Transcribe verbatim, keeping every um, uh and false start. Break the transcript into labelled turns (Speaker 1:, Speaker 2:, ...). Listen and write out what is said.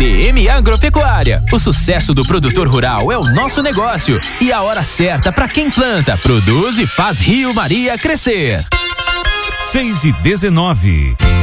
Speaker 1: D M Agropecuária. O sucesso do produtor rural é o nosso negócio e a hora certa para quem planta, produz e faz Rio Maria crescer.
Speaker 2: seis e dezenove.